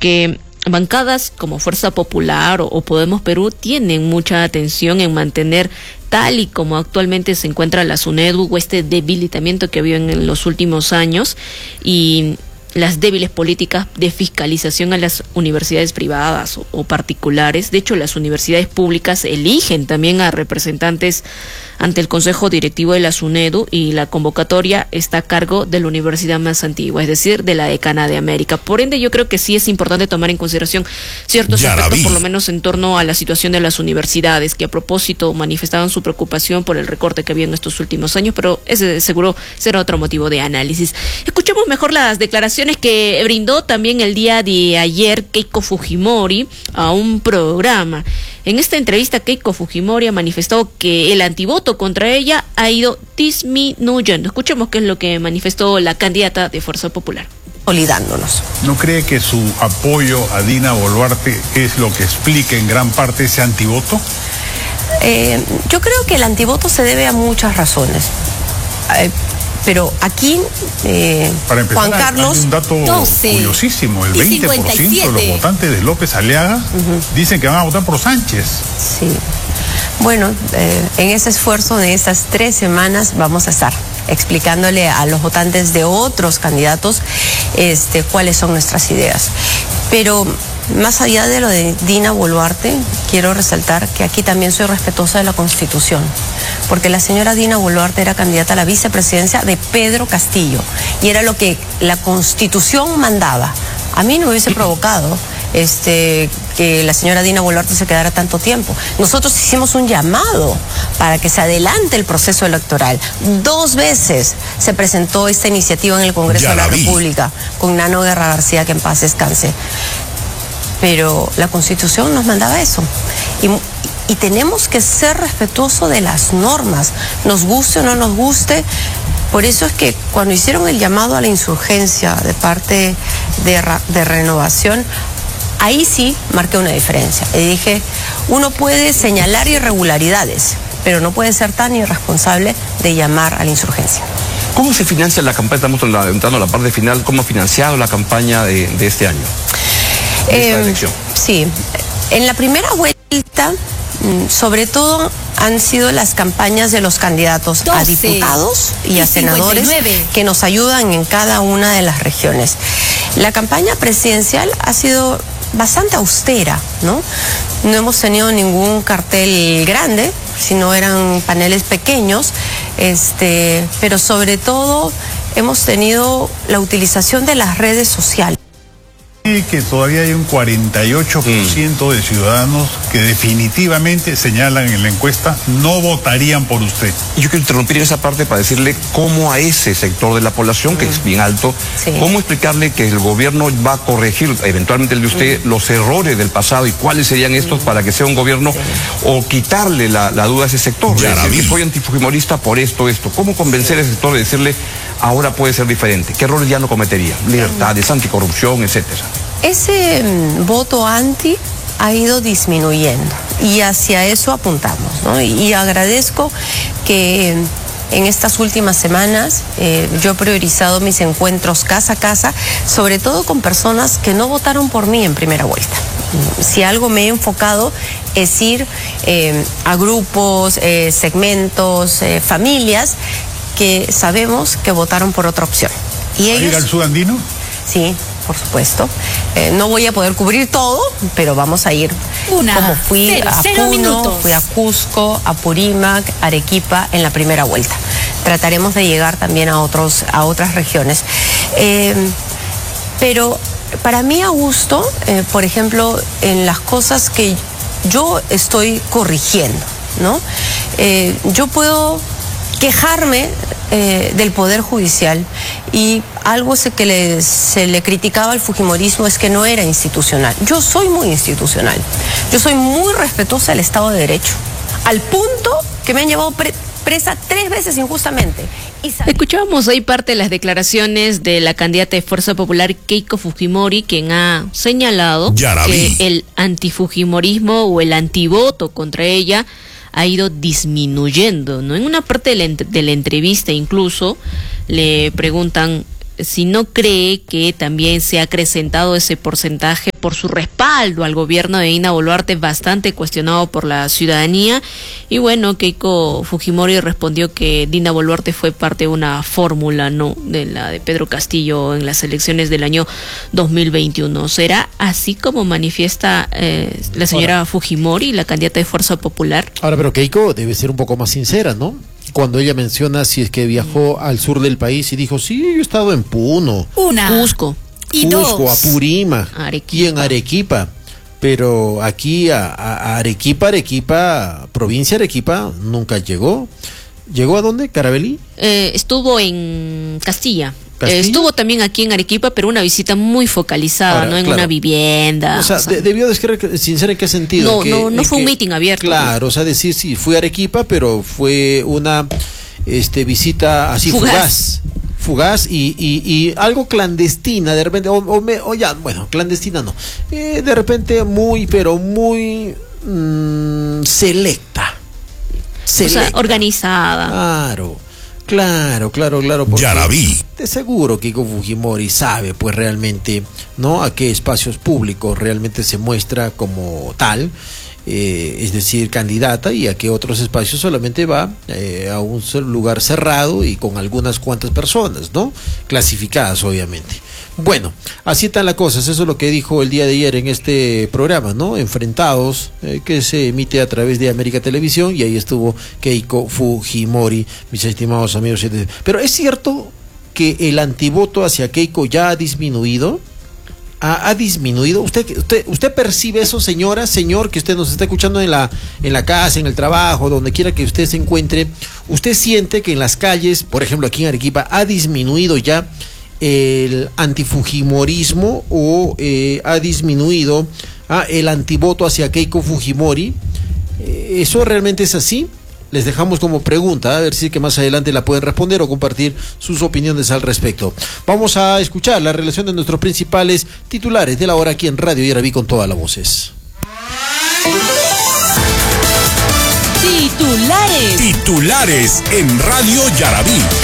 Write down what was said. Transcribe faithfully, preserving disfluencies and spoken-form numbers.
que bancadas como Fuerza Popular o, o Podemos Perú tienen mucha atención en mantener tal y como actualmente se encuentra la SUNEDU, o este debilitamiento que había en, en los últimos años, y las débiles políticas de fiscalización a las universidades privadas o, o particulares. De hecho, las universidades públicas eligen también a representantes ante el Consejo Directivo de la SUNEDU, y la convocatoria está a cargo de la universidad más antigua, es decir, de la Decana de América. Por ende, yo creo que sí es importante tomar en consideración ciertos aspectos, por lo menos en torno a la situación de las universidades, que a propósito manifestaban su preocupación por el recorte que había en estos últimos años, pero ese seguro será otro motivo de análisis. Escuchemos mejor las declaraciones que brindó también el día de ayer Keiko Fujimori a un programa. En esta entrevista, Keiko Fujimori ha manifestado que el antivoto contra ella ha ido disminuyendo. Escuchemos qué es lo que manifestó la candidata de Fuerza Popular. Consolidándonos. ¿No cree que su apoyo a Dina Boluarte es lo que explica en gran parte ese antivoto? Eh, yo creo que el antivoto se debe a muchas razones. Eh, Pero aquí, eh, Para empezar, Juan Carlos... hay un dato doce curiosísimo, el veinte por ciento de los votantes de López Aliaga uh-huh. dicen que van a votar por Sánchez. Sí. Bueno, eh, en ese esfuerzo de estas tres semanas vamos a estar explicándole a los votantes de otros candidatos este, cuáles son nuestras ideas. Pero más allá de lo de Dina Boluarte, quiero resaltar que aquí también soy respetuosa de la Constitución, porque la señora Dina Boluarte era candidata a la vicepresidencia de Pedro Castillo, y era lo que la Constitución mandaba. A mí no me hubiese provocado este, que la señora Dina Boluarte se quedara tanto tiempo. Nosotros hicimos un llamado para que se adelante el proceso electoral. Dos veces se presentó esta iniciativa en el Congreso de la República con Nano Guerra García, que en paz descanse. Pero la Constitución nos mandaba eso. Y, y tenemos que ser respetuosos de las normas, nos guste o no nos guste. Por eso es que cuando hicieron el llamado a la insurgencia de parte de, de Renovación, ahí sí marqué una diferencia. Y dije, uno puede señalar irregularidades, pero no puede ser tan irresponsable de llamar a la insurgencia. ¿Cómo se financia la campaña? Estamos entrando a la parte final. ¿Cómo ha financiado la campaña de, de este año? De esta eh, elección. Sí, en la primera vuelta, sobre todo han sido las campañas de los candidatos a diputados y a senadores que nos ayudan en cada una de las regiones. La campaña presidencial ha sido bastante austera, ¿no? No hemos tenido ningún cartel grande, sino eran paneles pequeños, este, pero sobre todo hemos tenido la utilización de las redes sociales. Que todavía hay un cuarenta y ocho por ciento mm. de ciudadanos que definitivamente señalan en la encuesta no votarían por usted. Y yo quiero interrumpir en esa parte para decirle cómo a ese sector de la población, mm. que es bien alto, sí. cómo explicarle que el gobierno va a corregir, eventualmente el de usted, mm. los errores del pasado, y cuáles serían estos mm. para que sea un gobierno, sí. o quitarle la, la duda a ese sector. Ya es decir, que soy antifujimorista por esto, esto. ¿Cómo convencer a ese sector de decirle ahora puede ser diferente? ¿Qué errores ya no cometería? Libertades, anticorrupción, etcétera. Ese mm, voto anti ha ido disminuyendo y hacia eso apuntamos, ¿no? Y, y agradezco que en estas últimas semanas eh, yo he priorizado mis encuentros casa a casa, sobre todo con personas que no votaron por mí en primera vuelta. Si algo me he enfocado es ir eh, a grupos, eh, segmentos, eh, familias que sabemos que votaron por otra opción. ¿Y ellos? ¿Ir al sudandino? Sí, por supuesto. Eh, no voy a poder cubrir todo, pero vamos a ir. Una, como fui cero, a cero Puno, minutos. fui a Cusco, a Purímac, Arequipa en la primera vuelta. Trataremos de llegar también a otros, a otras regiones. Eh, pero para mí, Augusto, eh, por ejemplo, en las cosas que yo estoy corrigiendo, ¿no? Eh, yo puedo quejarme eh, del Poder Judicial, y algo se que le, se le criticaba al fujimorismo es que no era institucional. Yo soy muy institucional, yo soy muy respetuosa del Estado de Derecho, al punto que me han llevado pre presa tres veces injustamente. Y escuchábamos ahí parte de las declaraciones de la candidata de Fuerza Popular, Keiko Fujimori, quien ha señalado que el antifujimorismo o el antivoto contra ella ha ido disminuyendo, ¿no? En una parte de la, de la entrevista incluso le preguntan si no cree que también se ha acrecentado ese porcentaje por su respaldo al gobierno de Dina Boluarte, bastante cuestionado por la ciudadanía. Y bueno, Keiko Fujimori respondió que Dina Boluarte fue parte de una fórmula, no de la de Pedro Castillo en las elecciones del año dos mil veintiuno. ¿Será así como manifiesta eh, la señora ahora, Fujimori, la candidata de Fuerza Popular? Ahora, pero Keiko debe ser un poco más sincera, ¿no? Cuando ella menciona si es que viajó mm. al sur del país y dijo, sí, yo he estado en Puno, Una. Cusco, y Cusco, dos. Apurima, Arequipa. y en Arequipa. Pero aquí a, a Arequipa, Arequipa, provincia de Arequipa, nunca llegó. ¿Llegó a dónde? ¿Carabelí? Eh, estuvo en Castilla. ¿Castilla? Eh, estuvo también aquí en Arequipa, pero una visita muy focalizada, Ahora, no en claro. una vivienda. O sea, o sea de, debió de ser sincera en qué sentido. No, que, no, no fue que, un meeting abierto. Claro, o sea, decir sí, fui a Arequipa, pero fue una este visita así fugaz. fugaz. Fugaz y, y, y algo clandestina de repente, o, o, me, o ya, bueno, clandestina no, eh, de repente muy, pero muy mmm, selecta. selecta. O sea, organizada. Claro, claro, claro, claro. Ya la vi. De seguro Keiko Fujimori sabe, pues realmente, ¿no? A qué espacios públicos realmente se muestra como tal. Eh, es decir, candidata, y a que otros espacios solamente va eh, a un lugar cerrado y con algunas cuantas personas, ¿no? Clasificadas, obviamente. Bueno, así están las cosas, eso es lo que dijo el día de ayer en este programa, ¿no? Enfrentados, eh, que se emite a través de América Televisión, y ahí estuvo Keiko Fujimori, mis estimados amigos. Pero es cierto que el antivoto hacia Keiko ya ha disminuido. Ha, ha disminuido. ¿Usted, usted usted percibe eso, señora, señor, que usted nos está escuchando en la en la casa, en el trabajo, donde quiera que usted se encuentre? ¿Usted siente que en las calles, por ejemplo aquí en Arequipa, ha disminuido ya el antifujimorismo o eh, ha disminuido ah, el antivoto hacia Keiko Fujimori? Eh, ¿Eso realmente es así? Les dejamos como pregunta, a ver si que más adelante la pueden responder o compartir sus opiniones al respecto. Vamos a escuchar la relación de nuestros principales titulares de la hora aquí en Radio Yarabí con todas las voces. Titulares. Titulares en Radio Yarabí.